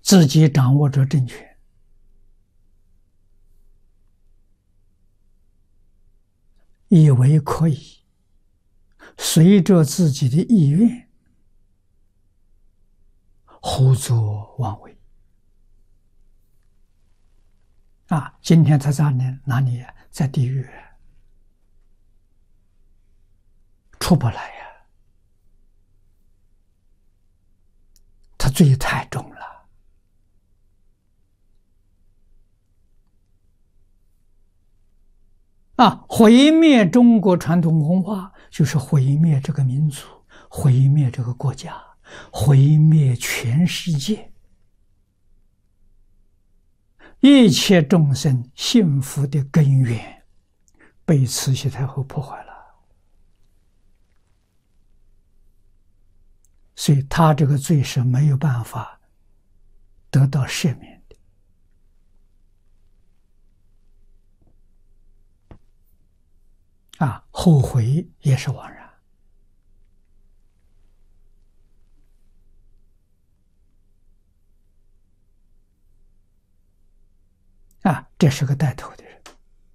自己掌握着政权，以为可以随着自己的意愿胡作妄为啊！今天他在哪里呀？在地狱，出不来呀！他罪太重了啊！毁灭中国传统文化，就是毁灭这个民族，毁灭这个国家，毁灭全世界，一切众生幸福的根源被慈禧太后破坏了。所以他这个罪是没有办法得到赦免的啊，后悔也是枉然啊，这是个带头的人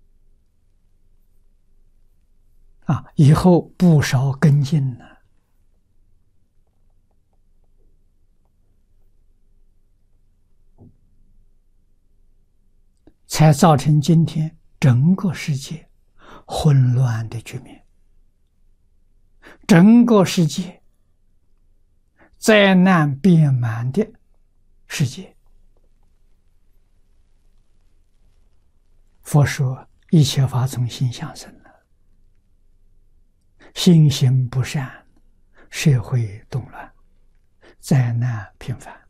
啊，以后不少跟进呢。才造成今天整个世界混乱的局面，整个世界灾难遍满的世界。佛说一切法从心想生了，心行不善，社会动乱，灾难频繁。